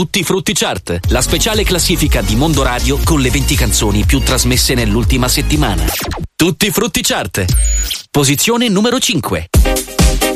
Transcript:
Tutti Frutti Chart, la speciale classifica di Mondo Radio con le 20 canzoni più trasmesse nell'ultima settimana. Tutti Frutti Chart, posizione numero 5.